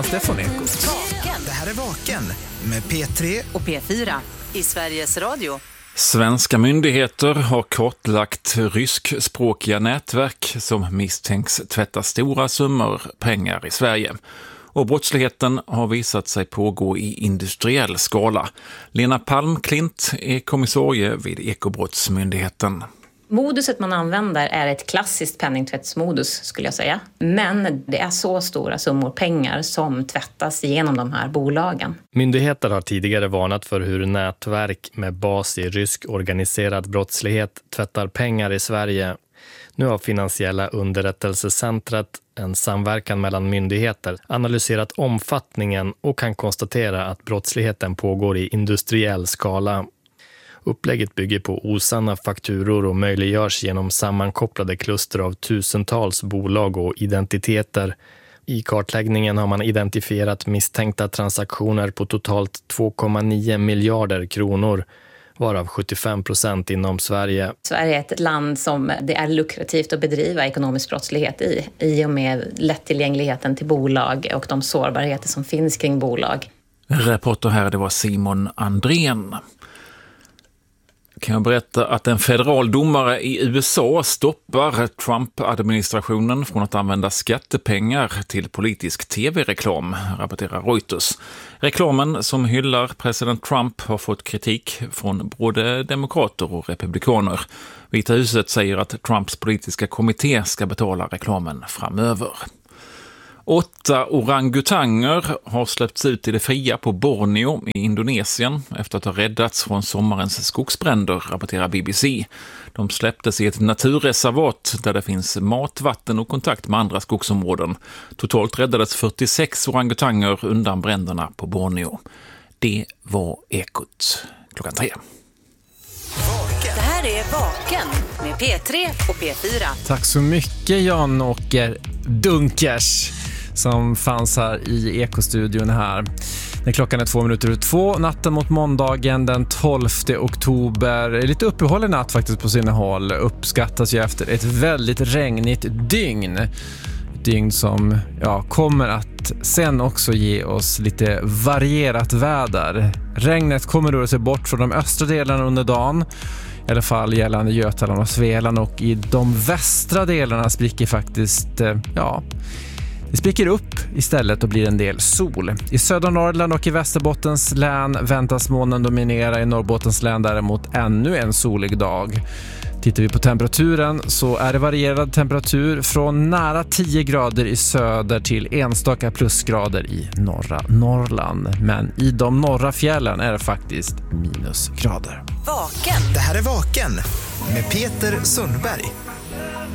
Stefan Ekot. Det här är Vaken med P3 och P4 i Sveriges Radio. Svenska myndigheter har kartlagt ryskspråkiga nätverk som misstänks tvätta stora summor pengar i Sverige. Och brottsligheten har visat sig pågå i industriell skala. Lena Palmklint är kommissarie vid Ekobrottsmyndigheten. Moduset man använder är ett klassiskt penningtvättsmodus skulle jag säga. Men det är så stora summor pengar som tvättas genom de här bolagen. Myndigheter har tidigare varnat för hur nätverk med bas i rysk organiserad brottslighet tvättar pengar i Sverige. Nu har Finansiella underrättelsecentret, en samverkan mellan myndigheter, analyserat omfattningen och kan konstatera att brottsligheten pågår i industriell skala. Upplägget bygger på osanna fakturor och möjliggörs genom sammankopplade kluster av tusentals bolag och identiteter. I kartläggningen har man identifierat misstänkta transaktioner på totalt 2,9 miljarder kronor, varav 75% inom Sverige. Sverige är ett land som det är lukrativt att bedriva ekonomisk brottslighet i och med lättillgängligheten till bolag och de sårbarheter som finns kring bolag. Reporter här, det var Simon Andrén. Kan jag berätta att en federal domare i USA stoppar Trump-administrationen från att använda skattepengar till politisk tv-reklam, rapporterar Reuters. Reklamen som hyllar president Trump har fått kritik från både demokrater och republikaner. Vita huset säger att Trumps politiska kommitté ska betala reklamen framöver. 8 orangutanger har släppts ut i det fria på Borneo i Indonesien efter att ha räddats från sommarens skogsbränder, rapporterar BBC. De släpptes i ett naturreservat där det finns mat, vatten och kontakt med andra skogsområden. Totalt räddades 46 orangutanger undan bränderna på Borneo. Det var Ekot 3. Det här är Vaken med P3 och P4. Tack så mycket Jan-Åker Dunkers som fanns här i Ekostudion här. När klockan är 2:02 natten mot måndagen den 12 oktober. Lite uppehållen natt faktiskt på sina håll. Uppskattas ju efter ett väldigt regnigt dygn. Ett dygn som kommer att sen också ge oss lite varierat väder. Regnet kommer röra sig bort från de östra delarna under dagen. I alla fall gällande Götaland och Svealand, och i de västra delarna spricker faktiskt, det spricker upp istället och blir en del sol. I södra Norrland och i Västerbottens län väntas molnen dominera, i Norrbottens län däremot ännu en solig dag. Tittar vi på temperaturen så är det varierad temperatur från nära 10 grader i söder till enstaka plusgrader i norra Norrland. Men i de norra fjällen är det faktiskt minusgrader. Vaken. Det här är Vaken med Peter Sundberg.